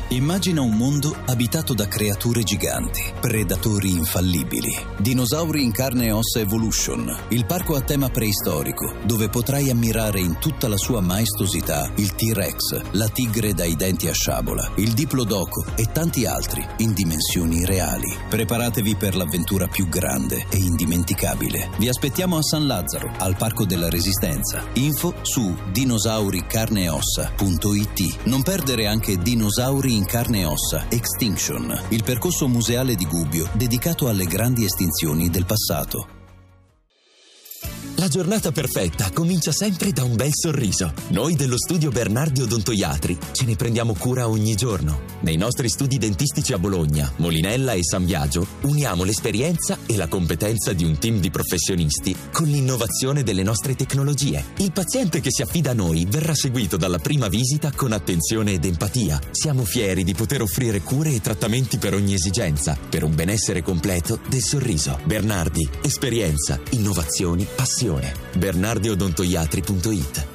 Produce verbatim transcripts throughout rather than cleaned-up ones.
Immagina un mondo abitato da creature giganti, predatori infallibili. Dinosauri in carne e ossa Evolution, il parco a tema preistorico, dove potrai ammirare in tutta la sua maestosità il T-Rex, la tigre dai denti a sciabola, il Diplodoco e tanti altri in dimensioni reali. Preparatevi per l'avventura più grande e indimenticabile. Vi aspettiamo a San Lazzaro, al Parco della Resistenza. Info su dinosauri carne e ossa punto it. Non perdere anche Dinosauri in carne e ossa Extinction, il percorso museale di Gubbio dedicato alle grandi estinzioni del passato. La giornata perfetta comincia sempre da un bel sorriso. Noi dello studio Bernardi Odontoiatri ce ne prendiamo cura ogni giorno. Nei nostri studi dentistici a Bologna, Molinella e San Biagio uniamo l'esperienza e la competenza di un team di professionisti con l'innovazione delle nostre tecnologie. Il paziente che si affida a noi verrà seguito dalla prima visita con attenzione ed empatia. Siamo fieri di poter offrire cure e trattamenti per ogni esigenza, per un benessere completo del sorriso. Bernardi, esperienza, innovazioni, passione. Bernardi Odontoiatri punto it.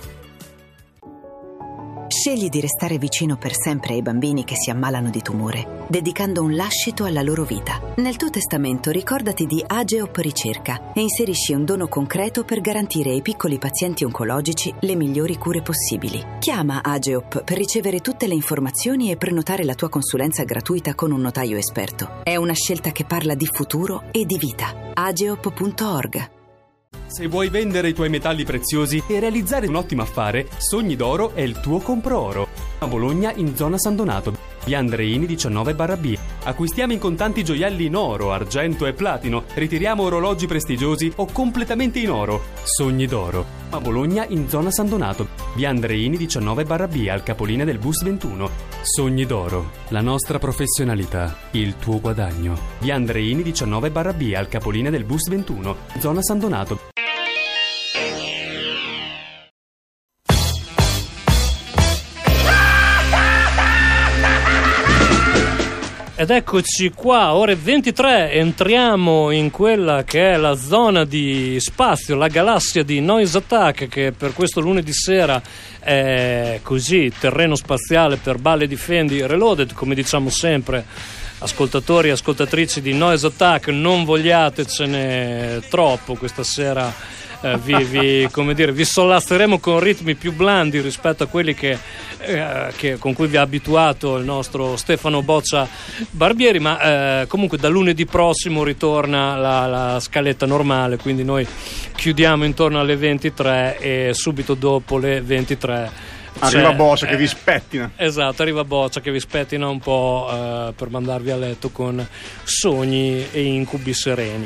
Scegli di restare vicino per sempre ai bambini che si ammalano di tumore, dedicando un lascito alla loro vita. Nel tuo testamento ricordati di Ageop Ricerca e inserisci un dono concreto per garantire ai piccoli pazienti oncologici le migliori cure possibili. Chiama Ageop per ricevere tutte le informazioni e prenotare la tua consulenza gratuita con un notaio esperto. È una scelta che parla di futuro e di vita. ageop punto org. Se vuoi vendere i tuoi metalli preziosi e realizzare un ottimo affare, Sogni d'Oro è il tuo compro-oro. A Bologna, in zona San Donato, via Andreini diciannove barra B. Acquistiamo in contanti gioielli in oro, argento e platino. Ritiriamo orologi prestigiosi o completamente in oro. Sogni d'Oro. A Bologna, in zona San Donato, via Andreini diciannove barra B, al capolinea del bus ventuno. Sogni d'Oro. La nostra professionalità, il tuo guadagno. Via Andreini diciannove barra B, al capolinea del bus ventuno, zona San Donato. Ed eccoci qua, ore ventitré, entriamo in quella che è la zona di spazio, la galassia di Noise Attack, che per questo lunedì sera è così, terreno spaziale per Balle Difendi Reloaded, come diciamo sempre. Ascoltatori e ascoltatrici di Noise Attack, non vogliatecene troppo questa sera. Eh, vi, vi, come dire, vi sollazzeremo con ritmi più blandi rispetto a quelli che, eh, che, con cui vi ha abituato il nostro Stefano Boccia Barbieri, ma eh, comunque da lunedì prossimo ritorna la, la scaletta normale, quindi noi chiudiamo intorno alle ventitré e subito dopo le ventitré arriva Boccia eh, che vi spettina. Esatto, arriva Boccia che vi spettina un po' eh, per mandarvi a letto con sogni e incubi sereni.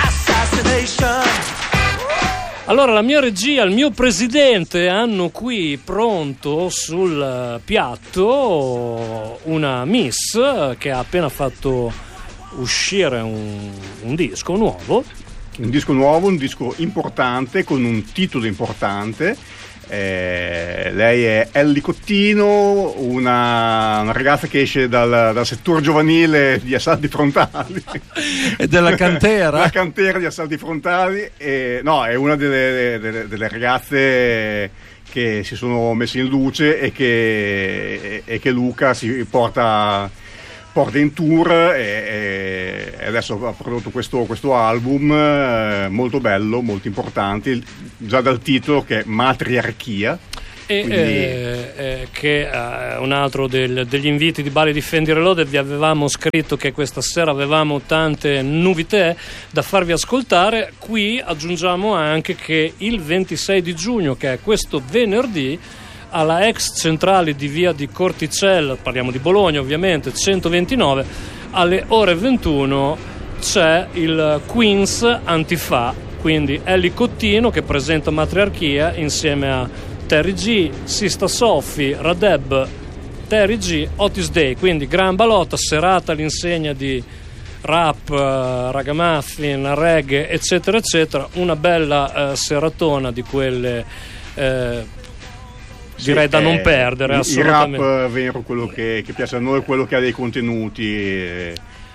Allora, la mia regia, il mio presidente hanno qui pronto sul piatto una miss che ha appena fatto uscire un, un disco nuovo. Un disco nuovo, un disco importante, con un titolo importante. Eh, lei è Ellie Cottino, una, una ragazza che esce dal, dal settore giovanile di assalti frontali e della cantera la cantera di assalti frontali e, no, è una delle, delle, delle ragazze che si sono messe in luce e che, e che Luca si porta porta in tour e, e adesso ha prodotto questo, questo album eh, molto bello, molto importante, già dal titolo che è Matriarchia. E quindi... eh, eh, che è uh, un altro del, degli inviti di Balle Difendi Reloaded. Vi avevamo scritto che questa sera avevamo tante novità da farvi ascoltare. Qui aggiungiamo anche che il ventisei di giugno, che è questo venerdì, alla ex centrale di via di Corticella, parliamo di Bologna ovviamente, centoventinove, alle ore ventuno c'è il Queens Antifa, quindi Ellie Cottino che presenta Matriarchia insieme a Terry G, Sista Sophie, Radeb, Terry G, Otis Day, quindi gran balotta, serata all'insegna di rap, ragamuffin, reggae eccetera eccetera, una bella eh, seratona di quelle eh, direi sì, da non perdere, il, assolutamente. Il rap vero, quello che, che piace a noi, quello che ha dei contenuti e,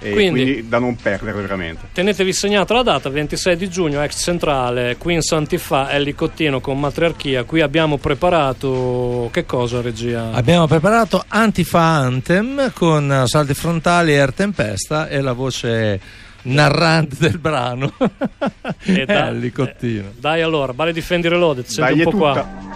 e quindi, quindi da non perdere veramente. Tenetevi segnata la data, ventisei di giugno, ex centrale, qui in Santifà, Ellicottino con Matriarchia. Qui abbiamo preparato che cosa, regia? Abbiamo preparato Antifa Anthem con salti frontali e Air Tempesta e la voce narrante del brano. E da, Ellicottino. Dai allora, Bale Difendi Reloaded, senti Dai, un po' è qua. tutta.